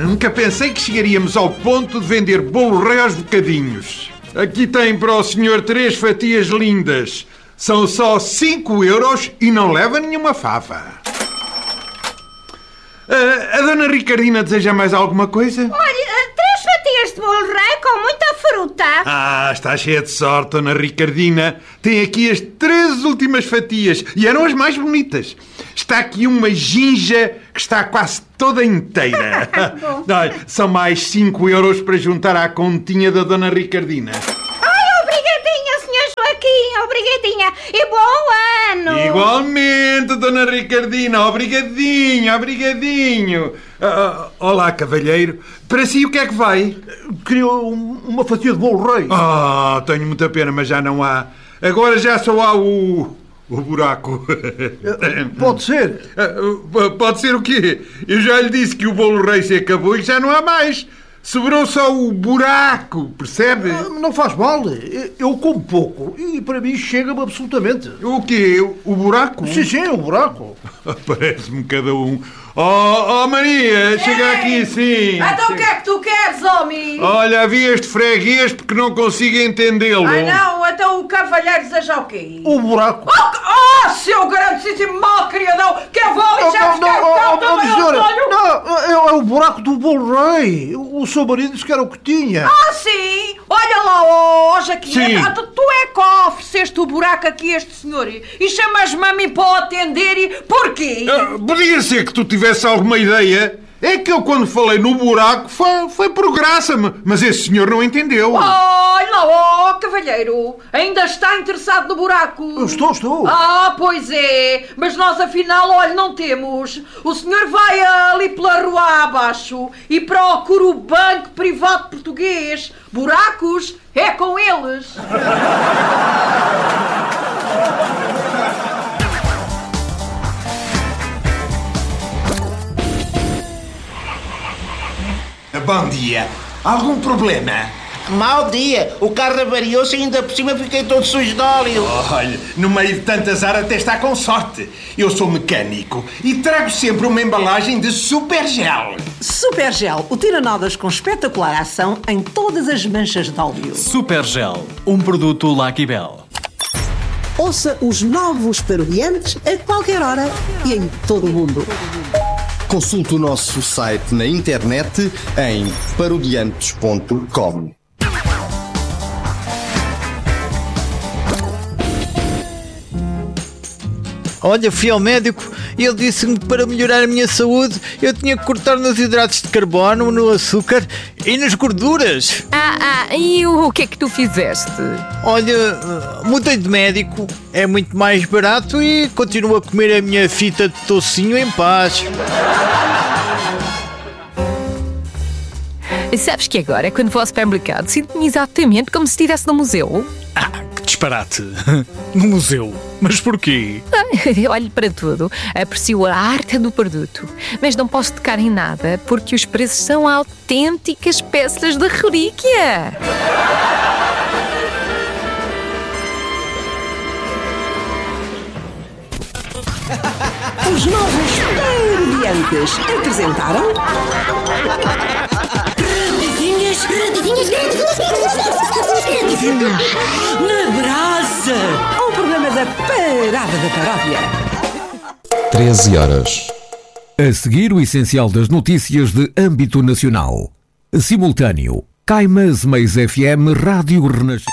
nunca pensei que chegaríamos ao ponto de vender bolo rei aos bocadinhos. Aqui tem para o senhor 3 fatias lindas. São só 5 euros e não leva nenhuma fava. A dona Ricardina deseja mais alguma coisa? Olha, 3 fatias de bolo rei com muita fruta. Ah, está cheia de sorte, dona Ricardina. Tem aqui as 3 últimas fatias e eram as mais bonitas. Está aqui uma ginja que está quase toda inteira. Olha, são mais 5 euros para juntar à continha da dona Ricardina. Obrigadinha. E bom ano. Igualmente, dona Ricardina. Obrigadinho. Olá, cavalheiro. Para si o que é que vai? Queria uma fatia de bolo rei. Tenho muita pena, mas já não há. Agora já só há o buraco. Pode ser. Pode ser o quê? Eu já lhe disse que o bolo rei se acabou e já não há mais. Sobrou só o buraco, percebe? Não faz mal. Eu como pouco e para mim chega-me absolutamente. O quê? O buraco? Sim, o buraco. Parece-me cada um. Oh, Maria, chega aqui, sim. Então o que é que tu queres, homem? Olha, havia este freguês porque não consigo entendê-lo. Ai não, então o cavalheiro deseja o quê? O buraco. Seu grandíssimo mal criadão, que eu vou lixar Não, é o buraco do bolo rei. O seu marido disse que era o que tinha. Sim? Olha lá, Jaquinha, Sim. tu é que ofereceste o buraco aqui a este senhor e chamas-me a mim para o atender e porquê? Podia ser que tu tivesse alguma ideia. É que eu quando falei no buraco foi por graça, mas esse senhor não entendeu. Olha lá, cavalheiro, ainda está interessado no buraco? Eu estou. Pois é, mas nós afinal, olha, não temos. O senhor vai ali pela rua abaixo e procura o Banco Privado Português. Buracos é com eles. Bom dia. Algum problema? Mau dia. O carro avariou-se e ainda por cima fiquei todo sujo de óleo. Olha, no meio de tanta azar até está com sorte. Eu sou mecânico e trago sempre uma embalagem de Supergel. Supergel, o tira-nódoas com espetacular ação em todas as manchas de óleo. Supergel, um produto Lucky Bell. Ouça os novos Parodiantes a qualquer hora e em todo o mundo. Consulte o nosso site na internet em parodiantes.com. Olha, fui ao médico e ele disse-me que para melhorar a minha saúde eu tinha que cortar nos hidratos de carbono, no açúcar e nas gorduras. E o que é que tu fizeste? Olha, mudei de médico, é muito mais barato e continuo a comer a minha fita de tocinho em paz. Sabes que agora, quando vou ao supermercado, sinto-me exatamente como se estivesse no museu. Que disparate! No museu? Mas porquê? Olho para tudo, aprecio a arte do produto, mas não posso tocar em nada porque os preços são autênticas peças de relíquia. Os novos Parodiantes apresentaram... Na brasa! O programa da Parada da Paródia. 13 horas. A seguir o essencial das notícias de âmbito nacional. Simultâneo. Caimas Mais FM Rádio Renascença.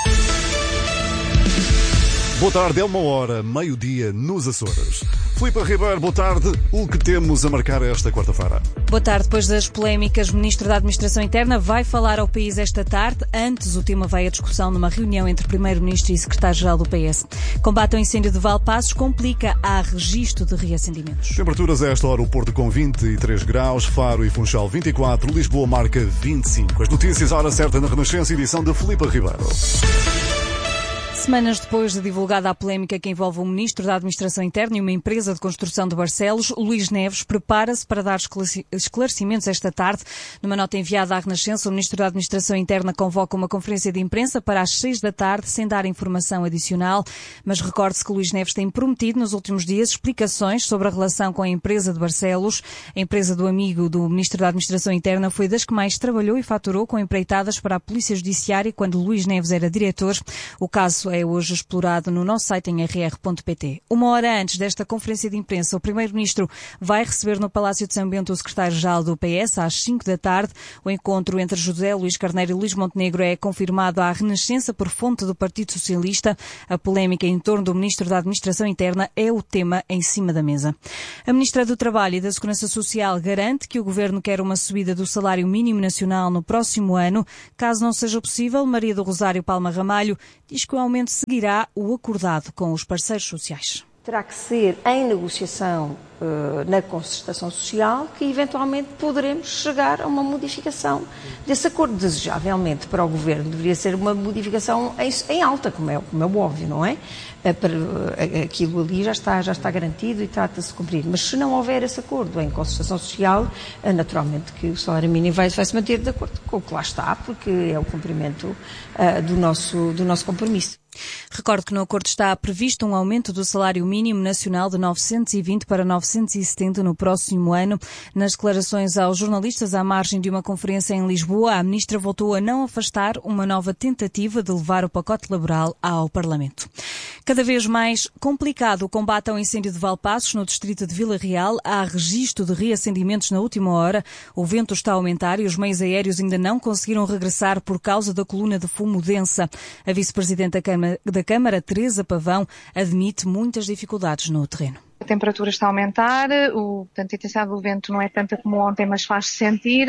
Boa tarde, é 1h, meio-dia, nos Açores. Filipe Ribeiro, boa tarde. O que temos a marcar esta quarta-feira? Boa tarde. Depois das polémicas, o Ministro da Administração Interna vai falar ao país esta tarde. Antes, o tema vai à discussão numa reunião entre Primeiro-Ministro e Secretário-Geral do PS. Combate ao incêndio de Valpaços complica a registro de reacendimentos. Temperaturas a esta hora, o Porto com 23 graus, Faro e Funchal 24, Lisboa marca 25. As notícias à hora certa na Renascença, edição de Filipe Ribeiro. Semanas depois de divulgada a polémica que envolve um ministro da Administração Interna e uma empresa de construção de Barcelos, Luís Neves prepara-se para dar esclarecimentos esta tarde. Numa nota enviada à Renascença, o ministro da Administração Interna convoca uma conferência de imprensa para às 6 da tarde, sem dar informação adicional. Mas recorde-se que Luís Neves tem prometido nos últimos dias explicações sobre a relação com a empresa de Barcelos. A empresa do amigo do ministro da Administração Interna foi das que mais trabalhou e faturou com empreitadas para a Polícia Judiciária quando Luís Neves era diretor. O caso é hoje explorado no nosso site em rr.pt. Uma hora antes desta conferência de imprensa, o primeiro-ministro vai receber no Palácio de São Bento o secretário-geral do PS às 5 da tarde. O encontro entre José Luís Carneiro e Luís Montenegro é confirmado à Renascença por fonte do Partido Socialista. A polémica em torno do ministro da Administração Interna é o tema em cima da mesa. A ministra do Trabalho e da Segurança Social garante que o governo quer uma subida do salário mínimo nacional no próximo ano. Caso não seja possível, Maria do Rosário Palma Ramalho diz que o aumento seguirá o acordado com os parceiros sociais. Terá que ser em negociação na concertação social que eventualmente poderemos chegar a uma modificação desse acordo. Desejavelmente para o Governo deveria ser uma modificação em alta, como é óbvio, não é? Aquilo ali já está garantido e trata-se de cumprir. Mas se não houver esse acordo em concertação social, naturalmente que o salário mínimo vai se manter de acordo com o que lá está, porque é o cumprimento do nosso compromisso. Recordo que no acordo está previsto um aumento do salário mínimo nacional de 920 para 970 no próximo ano. Nas declarações aos jornalistas à margem de uma conferência em Lisboa, a ministra voltou a não afastar uma nova tentativa de levar o pacote laboral ao Parlamento. Cada vez mais complicado o combate ao incêndio de Valpaços, no distrito de Vila Real. Há registro de reacendimentos na última hora. O vento está a aumentar e os meios aéreos ainda não conseguiram regressar por causa da coluna de fumo densa. A vice-presidente da Câmara, Teresa Pavão, admite muitas dificuldades no terreno. A temperatura está a aumentar, a intensidade do vento não é tanta como ontem, mas faz-se sentir.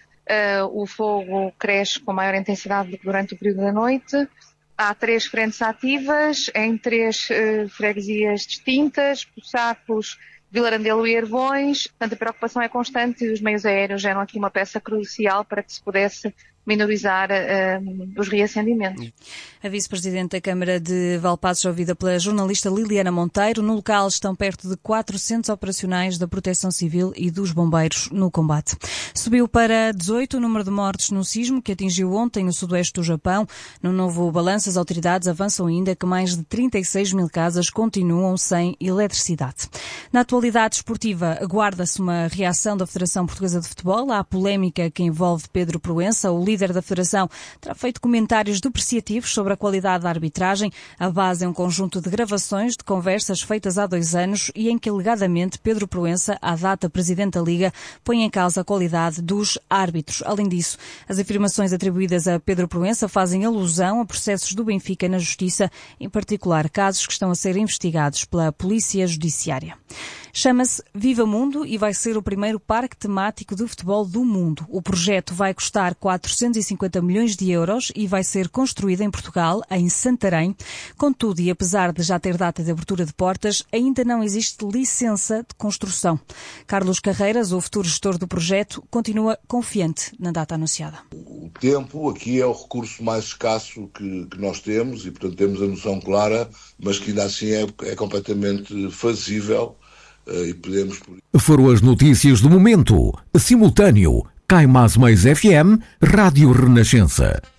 O fogo cresce com maior intensidade durante o período da noite. Há 3 frentes ativas em 3 freguesias distintas, Poçacos, Vilarandelo e Ervões. Portanto, a preocupação é constante e os meios aéreos eram aqui uma peça crucial para que se pudesse minorizar os reacendimentos. A vice-presidente da Câmara de Valpaços, ouvida pela jornalista Liliana Monteiro. No local estão perto de 400 operacionais da Proteção Civil e dos bombeiros no combate. Subiu para 18 o número de mortes no sismo que atingiu ontem o sudoeste do Japão. No novo balanço, as autoridades avançam ainda que mais de 36 mil casas continuam sem eletricidade. Na atualidade esportiva, aguarda-se uma reação da Federação Portuguesa de Futebol à polémica que envolve Pedro Proença. O líder da Federação terá feito comentários depreciativos sobre a qualidade da arbitragem. A base é um conjunto de gravações de conversas feitas há 2 anos e em que, alegadamente, Pedro Proença, à data presidente da Liga, põe em causa a qualidade dos árbitros. Além disso, as afirmações atribuídas a Pedro Proença fazem alusão a processos do Benfica na Justiça, em particular casos que estão a ser investigados pela Polícia Judiciária. Chama-se Viva Mundo e vai ser o primeiro parque temático de futebol do mundo. O projeto vai custar 450 milhões de euros e vai ser construído em Portugal, em Santarém. Contudo, e apesar de já ter data de abertura de portas, ainda não existe licença de construção. Carlos Carreiras, o futuro gestor do projeto, continua confiante na data anunciada. O tempo aqui é o recurso mais escasso que nós temos e, portanto, temos a noção clara, mas que ainda assim é completamente fazível. E podemos... Foram as notícias do momento. Simultâneo. Caimás Mais FM, Rádio Renascença.